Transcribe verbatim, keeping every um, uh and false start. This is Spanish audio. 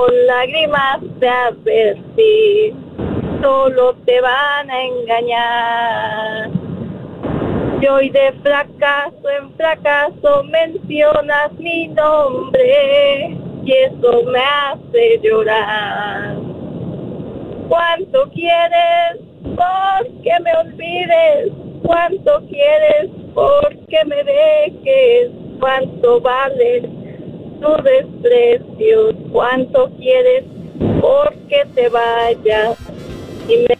con lágrimas de advertir, solo te van a engañar. Y hoy de fracaso en fracaso mencionas mi nombre, y eso me hace llorar. ¿Cuánto quieres porque me olvides? ¿Cuánto quieres porque me dejes? ¿Cuánto vale tu desprecio? ¿Cuánto quieres porque te vayas y me